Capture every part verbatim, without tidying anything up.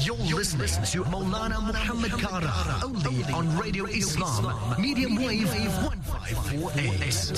You're listening to Maulana Muhammad Kara, only on Radio Islam, medium wave one five four eight.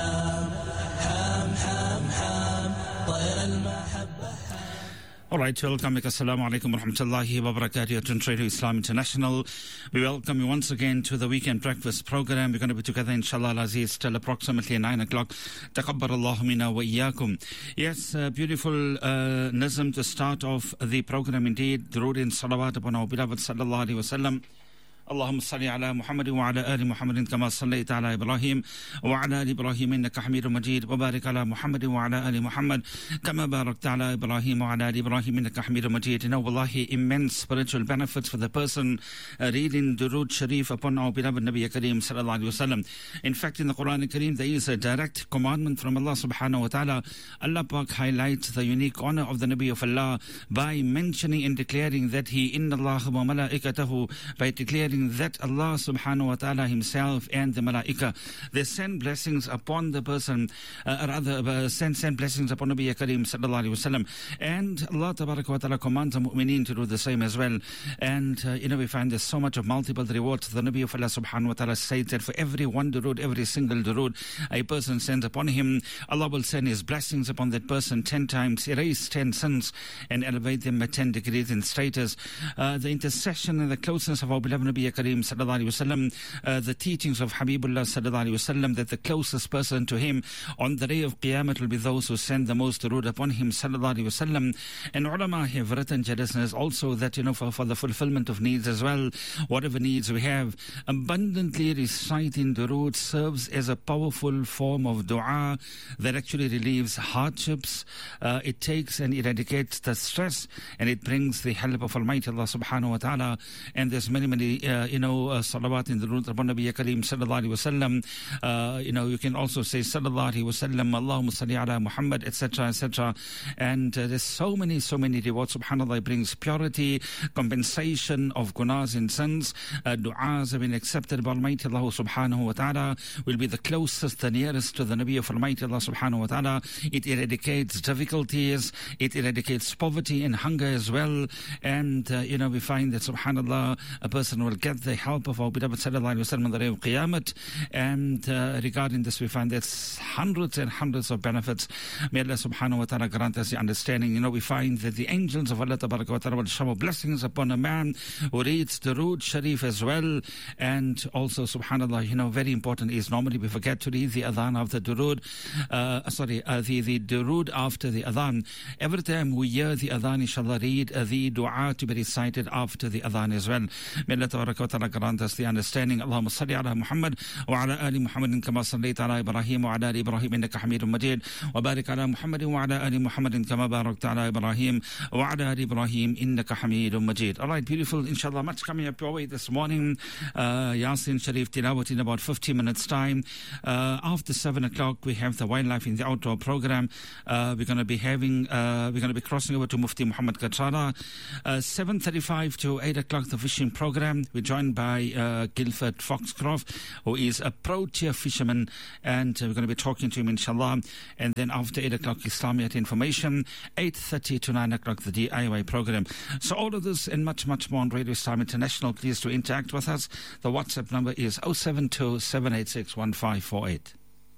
All right, welcome. Assalamu alaikum wa rahmatullahi wa barakatuh to Radio Islam International. We welcome you once again to the weekend breakfast program. We're going to be together, inshallah al-aziz, till approximately nine o'clock. Taqabbal Allahu minna wa iyyakum. Yes, uh, beautiful uh, nazm to start off the program indeed. Durood and salawat upon our beloved sallallahu alayhi wa sallam. اللهم صل على محمد وعلى آل محمد كما صليت على إبراهيم وعلى آل إبراهيم إنك حميد مجيد وبارك على محمد وعلى آل محمد كما باركت على إبراهيم وعلى آل إبراهيم إنك حميد مجيد. You know, wallahi, immense spiritual benefits for the person uh, reading Durood Sharif upon our beloved Nabi Kareem sallallahu alayhi wa sallam. In fact, in the Quran Kareem, there is a direct commandment from Allah subhanahu wa ta'ala. Allah Pak highlights the unique honor of the Nabi of Allah by mentioning and declaring that he, inna Allah wa malaikatahu, by declaring that Allah subhanahu wa ta'ala himself and the malaika, they send blessings upon the person, uh, rather uh, send, send blessings upon Nabi Kareem sallallahu alayhi wa sallam. And Allah tabarak wa ta'ala commands the mu'mineen to do the same as well. And uh, you know, we find there's so much of multiple rewards. The Nabi of Allah subhanahu wa ta'ala says that for every one durood, every single durood a person sends upon him, Allah will send his blessings upon that person ten times, erase ten sins and elevate them by ten degrees in status. Uh, the intercession and the closeness of our beloved Nabi Kareem sallallahu alayhi wa sallam, uh, the teachings of Habibullah sallallahu alayhi wa sallam, that the closest person to him on the day of Qiyamah will be those who send the most durood upon him sallallahu alayhi wa sallam. And ulama have written jealousness also that, you know, for, for the fulfillment of needs as well, whatever needs we have, abundantly reciting durood serves as a powerful form of dua that actually relieves hardships. Uh, it takes and eradicates the stress, and it brings the help of Almighty Allah subhanahu wa ta'ala. And there's many many uh, you know uh, salawat in the durood upon Nabi Kareem sallallahu alayhi wa sallam. Uh, you know, you can also say sallallahu alayhi wa sallam, Allahumma salli ala Muhammad, etc, etc. And uh, there's so many so many rewards. Subhanallah, it brings purity, compensation of gunas and sins. Uh, du'as have been accepted by Almighty Allah subhanahu wa ta'ala, will be the closest, the nearest to the Nabi of Almighty Allah subhanahu wa ta'ala. It eradicates difficulties, it eradicates poverty and hunger as well. And uh, you know, we find that subhanallah, a person will get the help of our beloved sallallahu alayhi wa sallam on the day of Qiyamah. And uh, regarding this, we find there's hundreds and hundreds of benefits. May Allah subhanahu wa ta'ala grant us the understanding. You know, we find that the angels of Allah tabaraka wa ta'ala will shower blessings upon a man who reads the Durood Sharif as well. And also subhanallah, you know, very important is normally we forget to read the adhan of the Durood, uh, sorry, uh, the, the Durood after the adhan. Every time we hear the adhan, inshallah, read uh, the dua to be recited after the adhan as well. May Allah tabaraka wa ta'ala grant us the understanding. Allahumma salli ala Muhammad wa ala ali Muhammadin kama sallayta ala Ibrahim wa ala ali Ibrahim innaka Hamidum Majid wa barik ala Muhammadin wa ala ali Muhammadin kama barakta ala Ibrahim wa ala ali Ibrahim innaka Hamidum Majid. All right, beautiful. Inshallah, much coming up your way this morning. Uh, Yasin Sharif Tilawat in about fifty minutes time. Uh, after seven o'clock, we have the Wildlife in the Outdoor program. Uh, we're going to be having, uh, we're going to be crossing over to Mufti Muhammad Katrara. Uh, seven thirty-five to eight o'clock, the fishing program. We're joined by uh, Guildford Foxcroft, who is a pro-tier fisherman, and uh, we're going to be talking to him, inshallah. And then after eight o'clock, Islamiyat information. eight thirty to nine o'clock, the D I Y program. So all of this and much, much more on Radio Islam International. Please to interact with us. The WhatsApp number is oh seven two, seven eight six, one five four eight.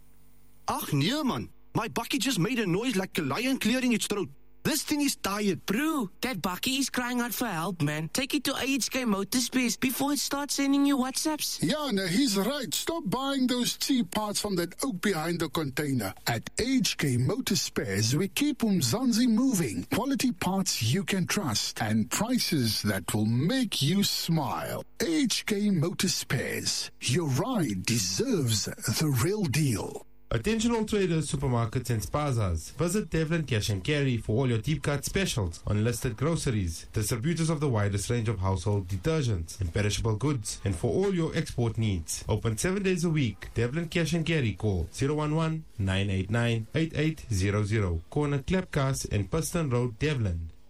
Ach nee man, my bakkie just made a noise like a lion clearing its throat. This thing is tired. Bro, that bakkie is crying out for help, man. Take it to A H K Motorspares before it starts sending you WhatsApps. Yeah, no, he's right. Stop buying those cheap parts from that oak behind the container. At A H K Motorspares, we keep Umzansi moving. Quality parts you can trust and prices that will make you smile. A H K Motorspares. Your ride deserves the real deal. Attention all traders, supermarkets and spazas. Visit Devlin Cash and Carry for all your deep cut specials on listed groceries, distributors of the widest range of household detergents and perishable goods, and for all your export needs. Open seven days a week. Devlin Cash and Carry. Call zero one one, nine eight nine, eight eight zero zero. Corner Klepkas and Piston Road, Devlin.